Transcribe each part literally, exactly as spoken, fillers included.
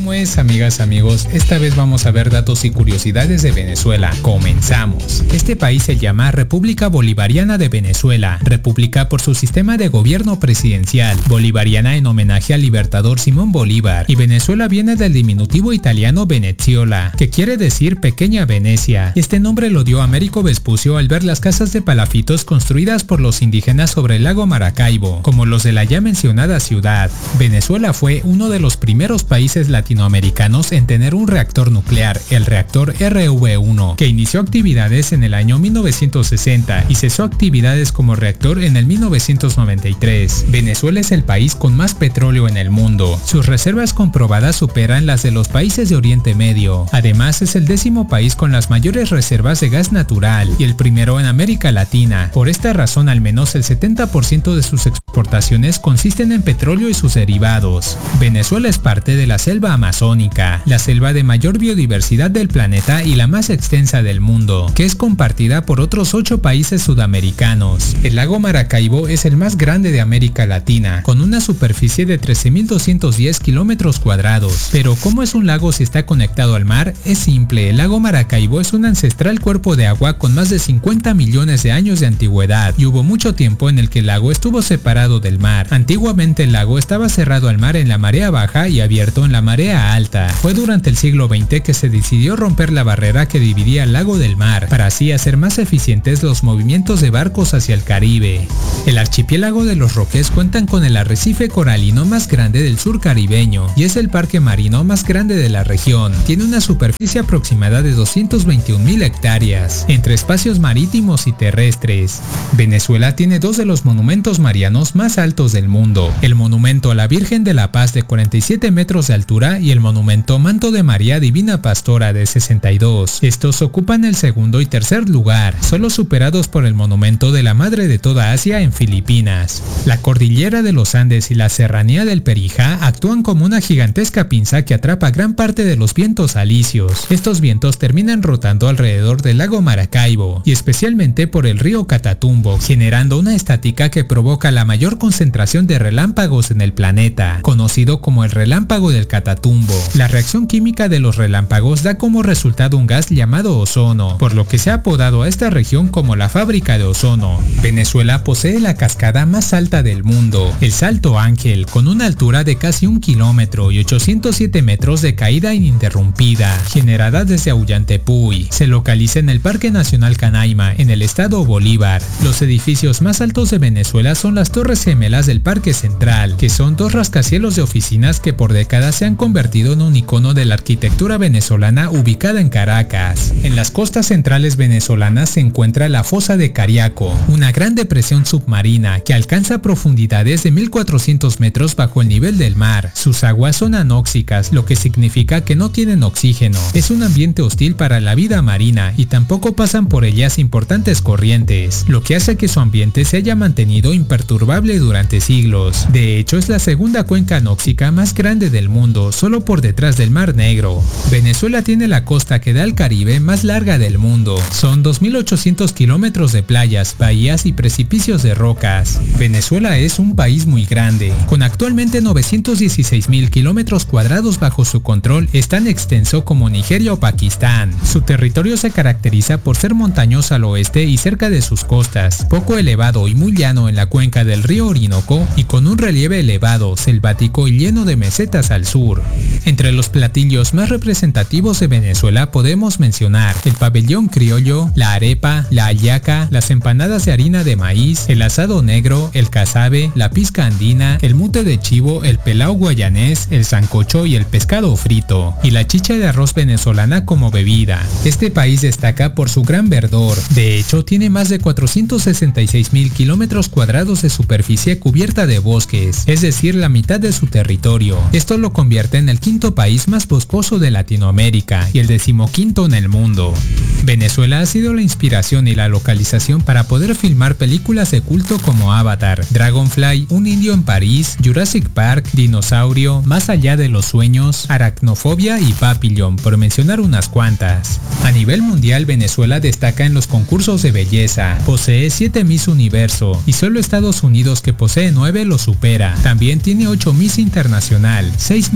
¿Cómo es, amigas, amigos? Esta vez vamos a ver datos y curiosidades de Venezuela. Comenzamos. Este país se llama República Bolivariana de Venezuela, república por su sistema de gobierno presidencial, bolivariana en homenaje al libertador Simón Bolívar, y Venezuela viene del diminutivo italiano Veneziola, que quiere decir pequeña Venecia. Este nombre lo dio Américo Vespucio al ver las casas de palafitos construidas por los indígenas sobre el lago Maracaibo, como los de la ya mencionada ciudad. Venezuela fue uno de los primeros países latinoamericanos en tener un reactor nuclear, el reactor R V uno, que inició actividades en el año mil novecientos sesenta y cesó actividades como reactor en el mil novecientos noventa y tres. Venezuela es el país con más petróleo en el mundo. Sus reservas comprobadas superan las de los países de Oriente Medio. Además, es el décimo país con las mayores reservas de gas natural y el primero en América Latina. Por esta razón, al menos el setenta por ciento de sus exportaciones consisten en petróleo y sus derivados. Venezuela es parte de la selva amazónica, la selva de mayor biodiversidad del planeta y la más extensa del mundo, que es compartida por otros ocho países sudamericanos. El lago Maracaibo es el más grande de América Latina, con una superficie de trece mil doscientos diez kilómetros cuadrados. Pero ¿cómo es un lago si está conectado al mar? Es simple, el lago Maracaibo es un ancestral cuerpo de agua con más de cincuenta millones de años de antigüedad, y hubo mucho tiempo en el que el lago estuvo separado del mar. Antiguamente el lago estaba cerrado al mar en la marea baja y abierto en la marea alta. Fue durante el siglo veinte que se decidió romper la barrera que dividía el lago del mar, para así hacer más eficientes los movimientos de barcos hacia el Caribe. El archipiélago de los Roques cuentan con el arrecife coralino más grande del sur caribeño, y es el parque marino más grande de la región. Tiene una superficie aproximada de doscientos veintiún mil hectáreas, entre espacios marítimos y terrestres. Venezuela tiene dos de los monumentos marianos más altos del mundo, el monumento a la Virgen de la Paz de cuarenta y siete metros de altura y el monumento Manto de María Divina Pastora de sesenta y dos. Estos ocupan el segundo y tercer lugar, solo superados por el monumento de la Madre de toda Asia en Filipinas. La cordillera de los Andes y la serranía del Perijá actúan como una gigantesca pinza que atrapa gran parte de los vientos alisios. Estos vientos terminan rotando alrededor del lago Maracaibo y especialmente por el río Catatumbo, generando una estática que provoca la mayor concentración de relámpagos en el planeta, conocido como el relámpago del Catatumbo. La reacción química de los relámpagos da como resultado un gas llamado ozono, por lo que se ha apodado a esta región como la fábrica de ozono. Venezuela posee la cascada más alta del mundo, el Salto Ángel, con una altura de casi un kilómetro y ochocientos siete metros de caída ininterrumpida, generada desde Aullantepui. Se localiza en el Parque Nacional Canaima, en el estado Bolívar. Los edificios más altos de Venezuela son las Torres Gemelas del Parque Central, que son dos rascacielos de oficinas que por décadas se han convertido en un icono de la arquitectura venezolana ubicada en Caracas. En las costas centrales venezolanas se encuentra la Fosa de Cariaco, una gran depresión submarina que alcanza profundidades de mil cuatrocientos metros bajo el nivel del mar. Sus aguas son anóxicas, lo que significa que no tienen oxígeno. Es un ambiente hostil para la vida marina y tampoco pasan por ellas importantes corrientes, lo que hace que su ambiente se haya mantenido imperturbable durante siglos. De hecho, es la segunda cuenca anóxica más grande del mundo, solo por detrás del Mar Negro. Venezuela tiene la costa que da al Caribe más larga del mundo. Son dos mil ochocientos kilómetros de playas, bahías y precipicios de rocas. Venezuela es un país muy grande, con actualmente novecientos dieciséis mil kilómetros cuadrados bajo su control. Es tan extenso como Nigeria o Pakistán. Su territorio se caracteriza por ser montañoso al oeste y cerca de sus costas, poco elevado y muy llano en la cuenca del río Orinoco y con un relieve elevado, selvático y lleno de mesetas al sur. Entre los platillos más representativos de Venezuela podemos mencionar el pabellón criollo, la arepa, la hallaca, las empanadas de harina de maíz, el asado negro, el casabe, la pizca andina, el mute de chivo, el pelao guayanés, el sancocho y el pescado frito, y la chicha de arroz venezolana como bebida. Este país destaca por su gran verdor. De hecho, tiene más de cuatrocientos sesenta y seis mil kilómetros cuadrados de superficie cubierta de bosques, es decir, la mitad de su territorio. Esto lo convierte en el quinto país más boscoso de Latinoamérica y el decimoquinto en el mundo. Venezuela ha sido la inspiración y la localización para poder filmar películas de culto como Avatar, Dragonfly, Un indio en París, Jurassic Park, Dinosaurio, Más allá de los sueños, Aracnofobia y Papillon, por mencionar unas cuantas. A nivel mundial, Venezuela destaca en los concursos de belleza. Posee siete Miss Universo y solo Estados Unidos, que posee nueve, lo supera. También tiene ocho Miss Internacional, seis Miss Mundo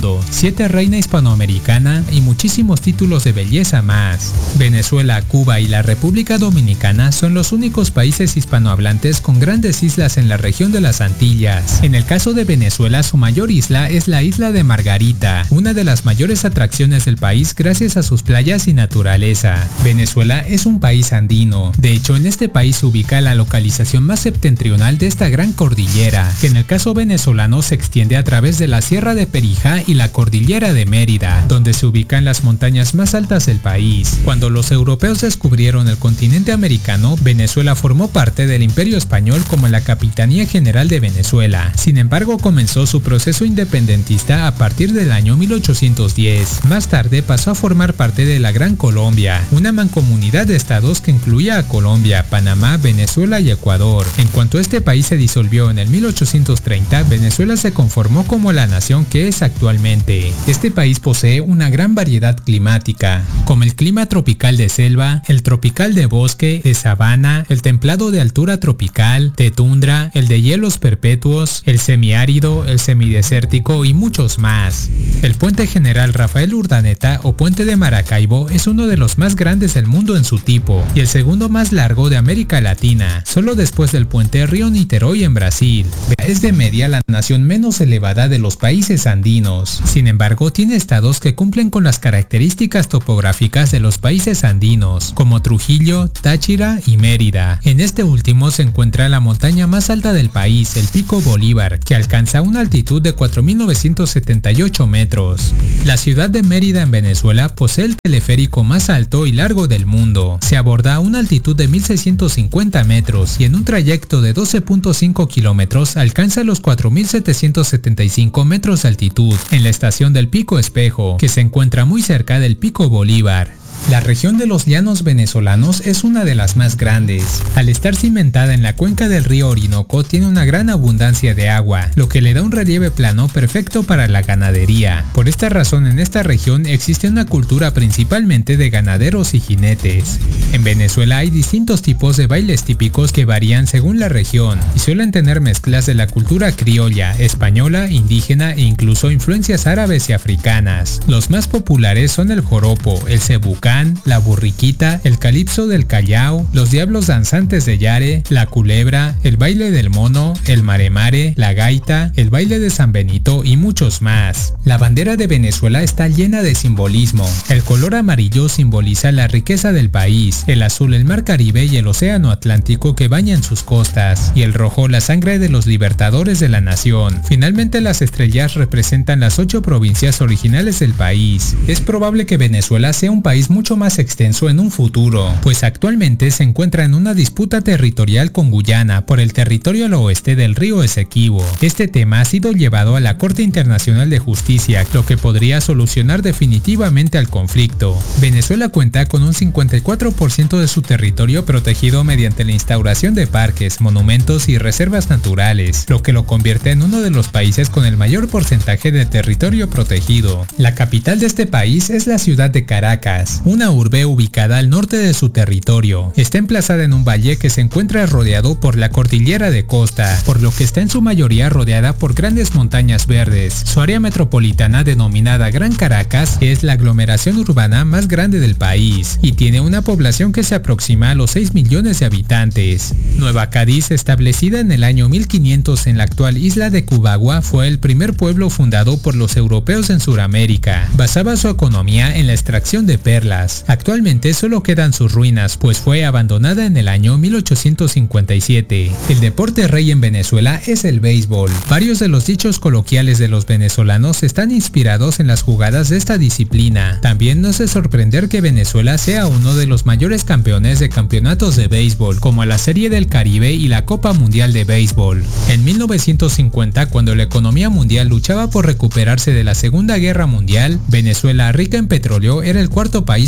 mundo, siete reina hispanoamericana y muchísimos títulos de belleza más. Venezuela, Cuba y la República Dominicana son los únicos países hispanohablantes con grandes islas en la región de las Antillas. En el caso de Venezuela, su mayor isla es la isla de Margarita, una de las mayores atracciones del país gracias a sus playas y naturaleza. Venezuela es un país andino. De hecho, en este país se ubica la localización más septentrional de esta gran cordillera, que en el caso venezolano se extiende a través de la Sierra de Perijá y la Cordillera de Mérida, donde se ubican las montañas más altas del país. Cuando los europeos descubrieron el continente americano, Venezuela formó parte del Imperio Español como la Capitanía General de Venezuela. Sin embargo, comenzó su proceso independentista a partir del año mil ochocientos diez. Más tarde pasó a formar parte de la Gran Colombia, una mancomunidad de estados que incluía a Colombia, Panamá, Venezuela y Ecuador. En cuanto este país se disolvió en el mil ochocientos treinta, Venezuela se conformó como la nación que es actualmente. Este país posee una gran variedad climática, como el clima tropical de selva, el tropical de bosque, de sabana, el templado de altura tropical, de tundra, el de hielos perpetuos, el semiárido, el semidesértico y muchos más. El puente General Rafael Urdaneta o puente de Maracaibo es uno de los más grandes del mundo en su tipo y el segundo más largo de América Latina, solo después del puente Río Niterói en Brasil. Es de media la nación menos elevada de los países andinos. Sin embargo, tiene estados que cumplen con las características topográficas de los países andinos, como Trujillo, Táchira y Mérida. En este último se encuentra la montaña más alta del país, el Pico Bolívar, que alcanza una altitud de cuatro mil novecientos setenta y ocho metros. La ciudad de Mérida en Venezuela posee el teleférico más alto y largo del mundo. Se aborda a una altitud de mil seiscientos cincuenta metros y en un trayecto de doce punto cinco kilómetros alcanza los cuatro mil setecientos setenta y cinco metros de altitud en la estación del Pico Espejo, que se encuentra muy cerca del Pico Bolívar. La región de los llanos venezolanos es una de las más grandes. Al estar cimentada en la cuenca del río Orinoco, tiene una gran abundancia de agua, lo que le da un relieve plano perfecto para la ganadería. Por esta razón, en esta región existe una cultura principalmente de ganaderos y jinetes. En Venezuela hay distintos tipos de bailes típicos que varían según la región y suelen tener mezclas de la cultura criolla, española, indígena e incluso influencias árabes y africanas. Los más populares son el joropo, el cebucán, la burriquita, el calipso del Callao, los diablos danzantes de Yare, la culebra, el baile del mono, el maremare, la gaita, el baile de San Benito y muchos más. La bandera de Venezuela está llena de simbolismo. El color amarillo simboliza la riqueza del país, el azul el mar Caribe y el océano Atlántico que bañan sus costas, y el rojo la sangre de los libertadores de la nación. Finalmente, las estrellas representan las ocho provincias originales del país. Es probable que Venezuela sea un país mucho más extenso en un futuro, pues actualmente se encuentra en una disputa territorial con Guyana por el territorio al oeste del río Esequibo. Este tema ha sido llevado a la Corte Internacional de Justicia, lo que podría solucionar definitivamente al conflicto. Venezuela cuenta con un cincuenta y cuatro por ciento de su territorio protegido mediante la instauración de parques, monumentos y reservas naturales, lo que lo convierte en uno de los países con el mayor porcentaje de territorio protegido. La capital de este país es la ciudad de Caracas, una urbe ubicada al norte de su territorio. Está emplazada en un valle que se encuentra rodeado por la cordillera de Costa, por lo que está en su mayoría rodeada por grandes montañas verdes. Su área metropolitana, denominada Gran Caracas, es la aglomeración urbana más grande del país y tiene una población que se aproxima a los seis millones de habitantes. Nueva Cádiz, establecida en el año mil quinientos en la actual isla de Cubagua, fue el primer pueblo fundado por los europeos en Sudamérica. Basaba su economía en la extracción de perlas. Actualmente solo quedan sus ruinas, pues fue abandonada en el año mil ochocientos cincuenta y siete. El deporte rey en Venezuela es el béisbol. Varios de los dichos coloquiales de los venezolanos están inspirados en las jugadas de esta disciplina. También no es de sorprender que Venezuela sea uno de los mayores campeones de campeonatos de béisbol, como la Serie del Caribe y la Copa Mundial de Béisbol. En mil novecientos cincuenta, cuando la economía mundial luchaba por recuperarse de la Segunda Guerra Mundial, Venezuela, rica en petróleo, era el cuarto país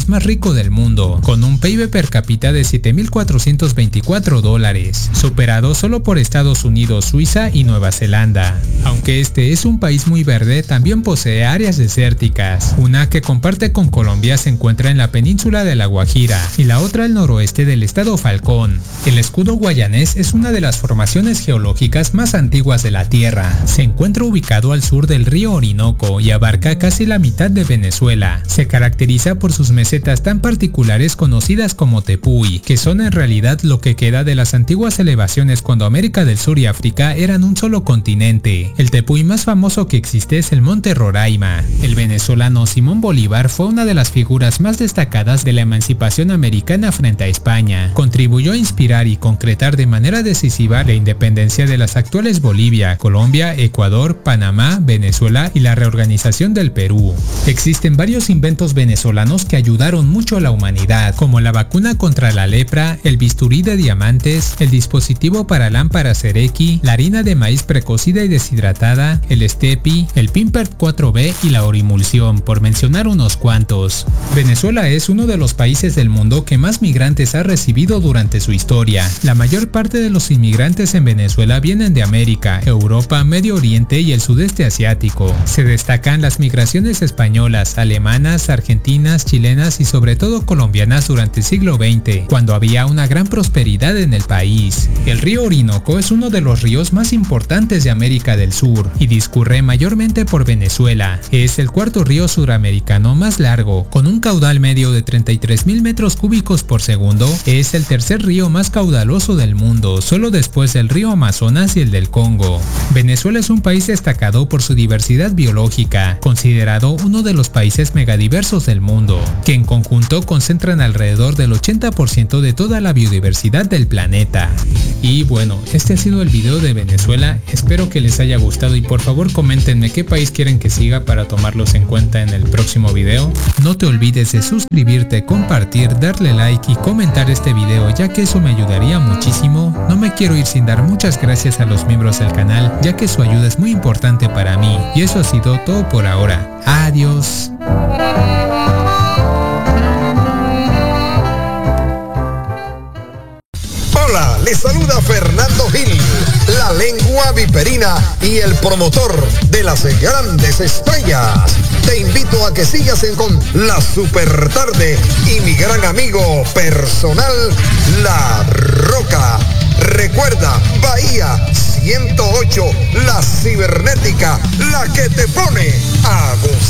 país más rico del mundo, con un P I B per cápita de siete mil cuatrocientos veinticuatro dólares, superado solo por Estados Unidos, Suiza y Nueva Zelanda. Aunque este es un país muy verde, también posee áreas desérticas. Una que comparte con Colombia se encuentra en la península de La Guajira y la otra al noroeste del estado Falcón. El escudo guayanés es una de las formaciones geológicas más antiguas de la Tierra. Se encuentra ubicado al sur del río Orinoco y abarca casi la mitad de Venezuela. Se caracteriza por sus mesetas tan particulares conocidas como tepuy, que son en realidad lo que queda de las antiguas elevaciones cuando América del Sur y África eran un solo continente. El tepuy más famoso que existe es el Monte Roraima. El venezolano Simón Bolívar fue una de las figuras más destacadas de la emancipación americana frente a España. Contribuyó a inspirar y concretar de manera decisiva la independencia de las actuales Bolivia, Colombia, Ecuador, Panamá, Venezuela y la reorganización del Perú. Existen varios inventos venezolanos que ayudaron mucho a la humanidad, como la vacuna contra la lepra, el bisturí de diamantes, el dispositivo para lámparas Cerequi, la harina de maíz precocida y deshidratada, el Stepi, el Pimpert cuatro B y la orimulsión, por mencionar unos cuantos. Venezuela es uno de los países del mundo que más migrantes ha recibido durante su historia. La mayor parte de los inmigrantes en Venezuela vienen de América, Europa, Medio Oriente y el sudeste asiático. Se destacan las migraciones españolas, alemanas, argentinas, chilenas y sobre todo colombianas durante el siglo veinte, cuando había una gran prosperidad en el país. El río Orinoco es uno de los ríos más importantes de América del Sur y discurre mayormente por Venezuela. Es el cuarto río suramericano más largo, con un caudal medio de treinta y tres mil metros cúbicos por segundo. Es el tercer río más caudaloso del mundo, solo después del río Amazonas y el del Congo. Venezuela es un país destacado por su diversidad biológica, considerado uno de los países megadiversos del mundo, que en conjunto concentran alrededor del ochenta por ciento de toda la biodiversidad del planeta. Y bueno, este ha sido el video de Venezuela, espero que les haya gustado y por favor coméntenme qué país quieren que siga para tomarlos en cuenta en el próximo video. No te olvides de suscribirte, compartir, darle like y comentar este video, ya que eso me ayudaría muchísimo. No me quiero ir sin dar muchas gracias a los miembros del canal, ya que su ayuda es muy importante para mí. Y eso ha sido todo por ahora. Adiós. Hola, les saluda Fernando Gil, la lengua viperina y el promotor de las grandes estrellas. Te invito a que sigas en con La Super Tarde y mi gran amigo personal, La Roca. Recuerda, Bahía ciento ocho, la cibernética, la que te pone a gozar.